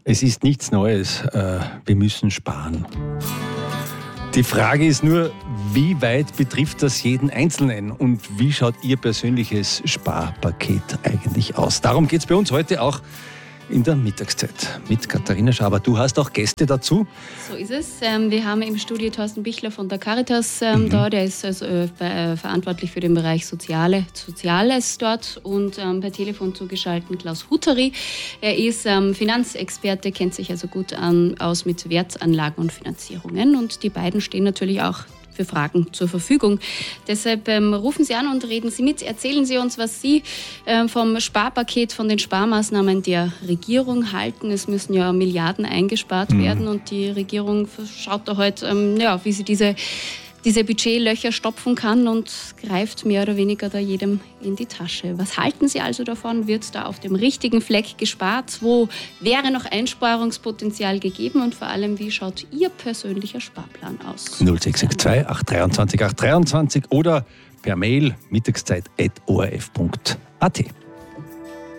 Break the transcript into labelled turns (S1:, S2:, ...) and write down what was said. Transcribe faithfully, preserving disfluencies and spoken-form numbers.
S1: Es ist nichts Neues. Wir müssen sparen. Die Frage ist nur, wie weit betrifft das jeden Einzelnen und wie schaut Ihr persönliches Sparpaket eigentlich aus? Darum geht es bei uns heute auch in der Mittagszeit mit Katharina Schaber. Du hast auch Gäste dazu?
S2: So ist es. Wir haben im Studio Thorsten Bichler von der Caritas mhm. da. Der ist also äh, verantwortlich für den Bereich Soziale, Soziales dort. Und ähm, per Telefon zugeschaltet Klaus Hutteri. Er ist ähm, Finanzexperte, kennt sich also gut an, aus mit Wertanlagen und Finanzierungen. Und die beiden stehen natürlich auch für Fragen zur Verfügung. Deshalb ähm, rufen Sie an und reden Sie mit. Erzählen Sie uns, was Sie ähm, vom Sparpaket, von den Sparmaßnahmen der Regierung halten. Es müssen ja Milliarden eingespart mhm. werden und die Regierung schaut da heute, ähm, ja, wie sie diese diese Budgetlöcher stopfen kann und greift mehr oder weniger da jedem in die Tasche. Was halten Sie also davon? Wird da auf dem richtigen Fleck gespart? Wo wäre noch Einsparungspotenzial gegeben? Und vor allem, wie schaut Ihr persönlicher Sparplan aus?
S1: null sechs sechs zwei acht zwei drei acht zwei drei oder per Mail mittagszeit at o r f punkt a t.